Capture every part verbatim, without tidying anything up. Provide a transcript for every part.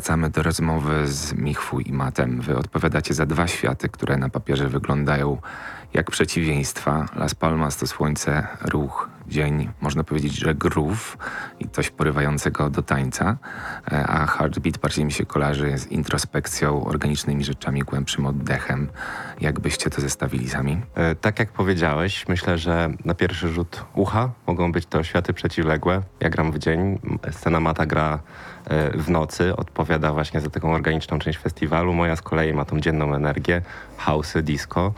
wracamy do rozmowy z Michwu i Matem. Wy odpowiadacie za dwa światy, które na papierze wyglądają jak przeciwieństwa. Las Palmas to słońce, ruch, dzień, można powiedzieć, że groove i coś porywającego do tańca, a Heartbeat bardziej mi się kojarzy z introspekcją, organicznymi rzeczami, głębszym oddechem. Jak byście to zestawili sami? E, tak jak powiedziałeś, myślę, że na pierwszy rzut ucha mogą być to światy przeciwległe. Ja gram w dzień, scena Mata gra e, w nocy, odpowiada właśnie za taką organiczną część festiwalu. Moja z kolei ma tą dzienną energię, house'y, disco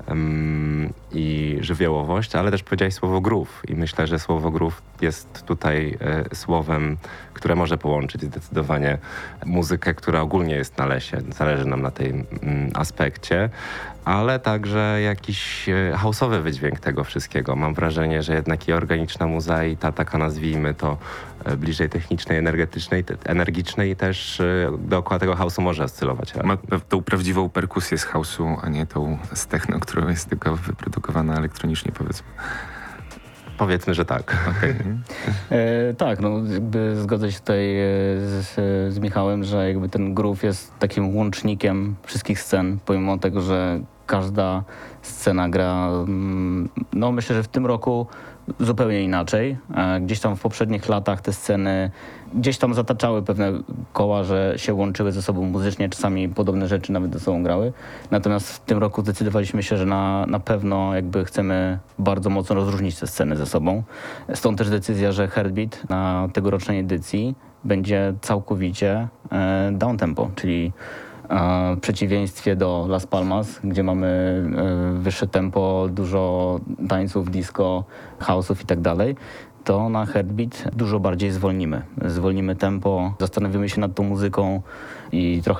i żywiołowość, ale też powiedziałeś słowo groove i myślę, że słowo groove jest tutaj e, słowem, które może połączyć zdecydowanie muzykę, która ogólnie jest na lesie. Zależy nam na tym mm, aspekcie, ale także jakiś e, house'owy wydźwięk tego wszystkiego. Mam wrażenie, że jednak i organiczna muza i ta taka, nazwijmy to, e, bliżej technicznej, energetycznej, te, energicznej też e, dookoła tego house'u może oscylować. Ma tą prawdziwą perkusję z house'u, a nie tą z techno, która jest tylko wyprodukowana elektronicznie, powiedzmy. Powiedzmy, że tak. Okay. E, tak, no jakby zgodzę się tutaj z, z Michałem, że jakby ten groove jest takim łącznikiem wszystkich scen, pomimo tego, że każda scena gra, no myślę, że w tym roku zupełnie inaczej. Gdzieś tam w poprzednich latach te sceny gdzieś tam zataczały pewne koła, że się łączyły ze sobą muzycznie, czasami podobne rzeczy nawet ze sobą grały. Natomiast w tym roku zdecydowaliśmy się, że na, na pewno jakby chcemy bardzo mocno rozróżnić te sceny ze sobą. Stąd też decyzja, że Heartbeat na tegorocznej edycji będzie całkowicie e, downtempo, czyli w przeciwieństwie do Las Palmas, gdzie mamy wyższe tempo, dużo tańców, disco, house'ów i tak dalej, to na Heartbeat dużo bardziej zwolnimy. Zwolnimy tempo, zastanowimy się nad tą muzyką i trochę